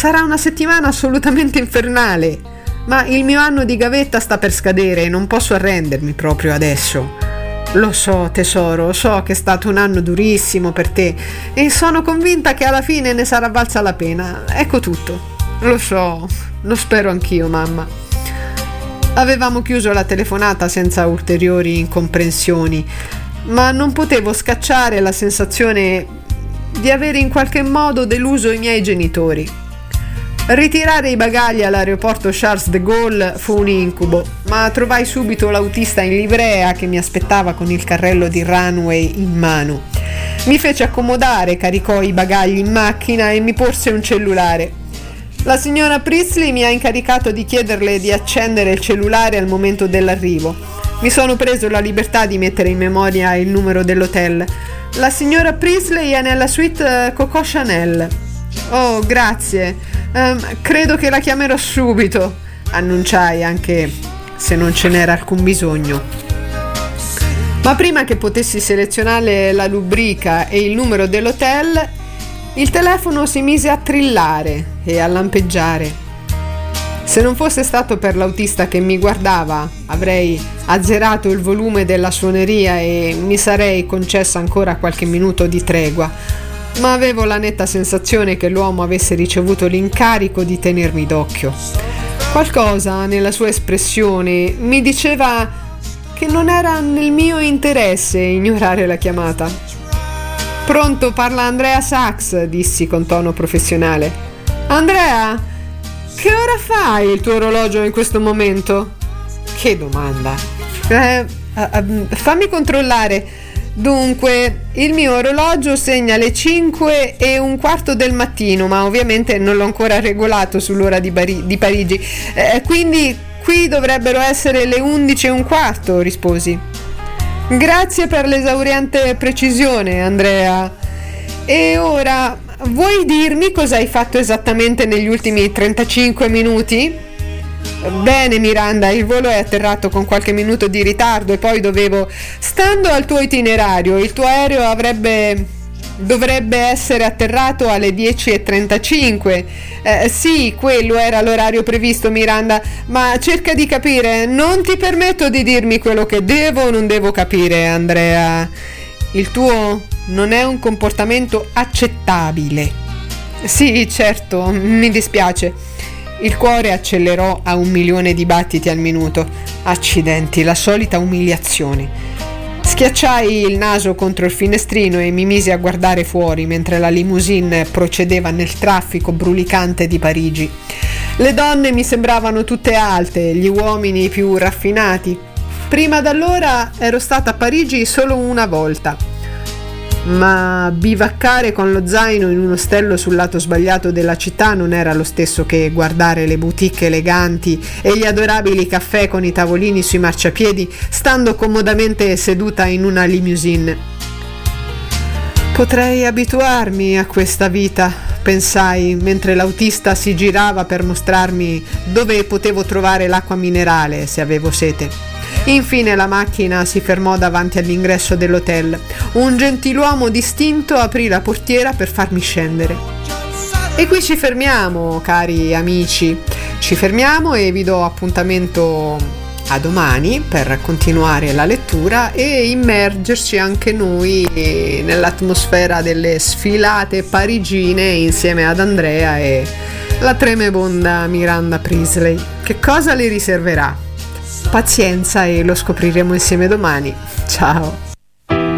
sarà una settimana assolutamente infernale, ma il mio anno di gavetta sta per scadere e non posso arrendermi proprio adesso. Lo so, tesoro, so che è stato un anno durissimo per te e sono convinta che alla fine ne sarà valsa la pena. Ecco tutto. Lo so, lo spero anch'io, mamma. Avevamo chiuso la telefonata senza ulteriori incomprensioni, ma non potevo scacciare la sensazione di avere in qualche modo deluso i miei genitori. Ritirare i bagagli all'aeroporto Charles de Gaulle fu un incubo, ma trovai subito l'autista in livrea che mi aspettava con il carrello di runway in mano. Mi fece accomodare, caricò i bagagli in macchina e mi porse un cellulare. La signora Priestley mi ha incaricato di chiederle di accendere il cellulare al momento dell'arrivo. Mi sono preso la libertà di mettere in memoria il numero dell'hotel. La signora Priestley è nella suite Coco Chanel. Oh, grazie. Credo che la chiamerò subito, annunciai, anche se non ce n'era alcun bisogno. Ma prima che potessi selezionare la rubrica e il numero dell'hotel, il telefono si mise a trillare e a lampeggiare. Se non fosse stato per l'autista che mi guardava, avrei azzerato il volume della suoneria e mi sarei concessa ancora qualche minuto di tregua, ma avevo la netta sensazione che l'uomo avesse ricevuto l'incarico di tenermi d'occhio. Qualcosa nella sua espressione mi diceva che non era nel mio interesse ignorare la chiamata. «Pronto, parla Andrea Sachs», dissi con tono professionale. «Andrea, che ora fai il tuo orologio in questo momento?» «Che domanda?» Fammi controllare. Dunque, il mio orologio segna le 5:15 del mattino, ma ovviamente non l'ho ancora regolato sull'ora di Parigi. Quindi qui dovrebbero essere le 11:15, risposi. «Grazie per l'esauriente precisione, Andrea. E ora, vuoi dirmi cosa hai fatto esattamente negli ultimi 35 minuti?» «Bene, Miranda, il volo è atterrato con qualche minuto di ritardo e poi stando al tuo itinerario, il tuo aereo dovrebbe essere atterrato alle 10:35. Sì, quello era l'orario previsto, Miranda, ma cerca di capire. Non ti permetto di dirmi quello che devo o non devo capire, Andrea. Il tuo non è un comportamento accettabile». «Sì, certo, mi dispiace». Il cuore accelerò a 1.000.000 di battiti al minuto. Accidenti, la solita umiliazione. Schiacciai il naso contro il finestrino e mi misi a guardare fuori mentre la limousine procedeva nel traffico brulicante di Parigi. Le donne mi sembravano tutte alte, gli uomini più raffinati. Prima d'allora ero stata a Parigi solo una volta, ma bivaccare con lo zaino in un ostello sul lato sbagliato della città non era lo stesso che guardare le boutique eleganti e gli adorabili caffè con i tavolini sui marciapiedi, stando comodamente seduta in una limousine. «Potrei abituarmi a questa vita», pensai mentre l'autista si girava per mostrarmi dove potevo trovare l'acqua minerale se avevo sete. Infine la macchina si fermò davanti all'ingresso dell'hotel. Un gentiluomo distinto aprì la portiera per farmi scendere. «E qui ci fermiamo, cari amici. Ci fermiamo e vi do appuntamento a domani per continuare la lettura e immergerci anche noi nell'atmosfera delle sfilate parigine insieme ad Andrea e la tremebonda Miranda Priestley. Che cosa le riserverà? Pazienza e lo scopriremo insieme domani. Ciao!»